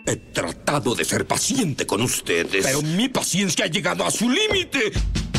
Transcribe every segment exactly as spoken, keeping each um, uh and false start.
He tratado de ser paciente con ustedes, pero mi paciencia ha llegado a su límite.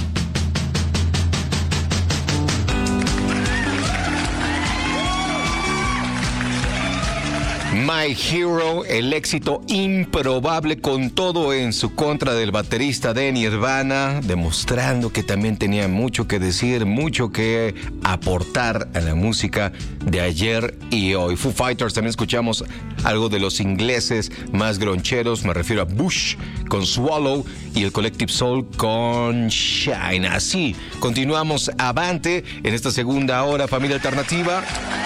My Hero, el éxito improbable con todo en su contra del baterista de Nirvana, demostrando que también tenía mucho que decir, mucho que aportar a la música de ayer y hoy. Foo Fighters, también escuchamos algo de los ingleses más groncheros, me refiero a Bush con Swallow y el Collective Soul con Shine. Así, continuamos avante en esta segunda hora, familia alternativa.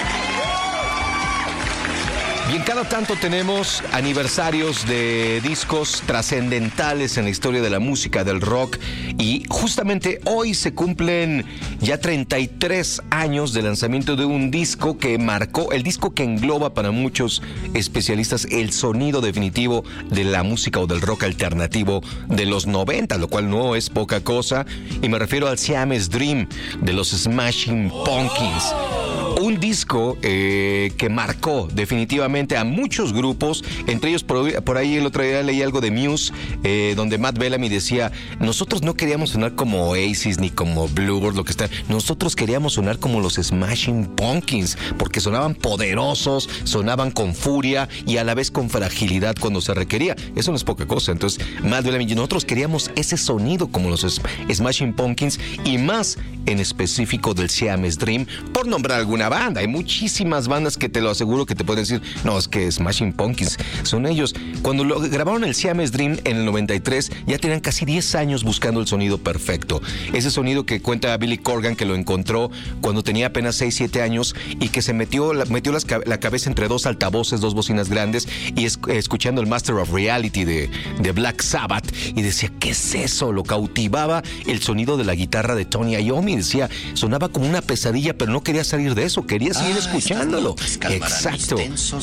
Bien, cada tanto tenemos aniversarios de discos trascendentales en la historia de la música, del rock, y justamente hoy se cumplen ya treinta y tres años de lanzamiento de un disco que marcó, el disco que engloba para muchos especialistas el sonido definitivo de la música o del rock alternativo de los noventa, lo cual no es poca cosa, y me refiero al Siamese Dream de los Smashing Pumpkins. Un disco eh, que marcó definitivamente a muchos grupos, entre ellos por, por ahí el otro día leí algo de Muse, eh, donde Matt Bellamy decía, nosotros no queríamos sonar como Oasis ni como Bluebird, lo que está, nosotros queríamos sonar como los Smashing Pumpkins, porque sonaban poderosos, sonaban con furia y a la vez con fragilidad cuando se requería. Eso no es poca cosa. Entonces Matt Bellamy, nosotros queríamos ese sonido como los Smashing Pumpkins y más en específico del Siamese Dream, por nombrar alguna banda. Hay muchísimas bandas que te lo aseguro que te pueden decir, no, es que Smashing Pumpkins son ellos. Cuando lo grabaron el Siamese Dream en el noventa y tres, ya tenían casi diez años buscando el sonido perfecto. Ese sonido que cuenta Billy Corgan, que lo encontró cuando tenía apenas seis, siete años y que se metió, metió las, la cabeza entre dos altavoces, dos bocinas grandes y es, escuchando el Master of Reality de, de Black Sabbath y decía, ¿qué es eso? Lo cautivaba el sonido de la guitarra de Tony Iommi. Decía, sonaba como una pesadilla, pero no quería salir de eso, quería seguir ah, escuchándolo. Exacto.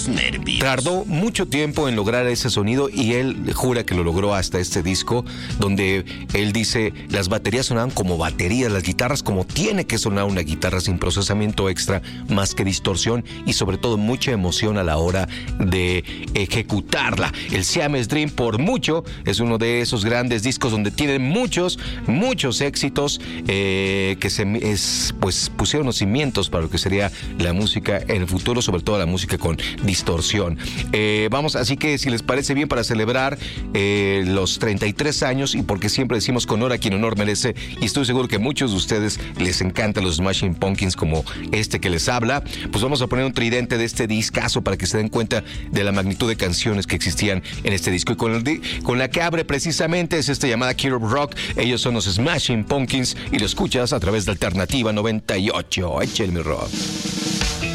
Tardó mucho tiempo en lograr ese sonido y él jura que lo logró hasta este disco, donde él dice, las baterías sonaban como baterías, las guitarras como tiene que sonar una guitarra, sin procesamiento extra, más que distorsión y sobre todo mucha emoción a la hora de ejecutarla. El Siamese Dream, por mucho, es uno de esos grandes discos donde tienen muchos, muchos éxitos eh, que se es, pues, pusieron los cimientos para lo que sería la música en el futuro, sobre todo la música con distorsión. Eh, vamos, así que si les parece bien, para celebrar eh, los treinta y tres años, y porque siempre decimos con honor a quien honor merece, y estoy seguro que a muchos de ustedes les encantan los Smashing Pumpkins como este que les habla, pues vamos a poner un tridente de este discazo para que se den cuenta de la magnitud de canciones que existían en este disco. Y con, el, con la que abre precisamente es esta llamada Kid Rock. Ellos son los Smashing Pumpkins y lo escuchas a través de Alternativa noventa y ocho. Échale mi rock.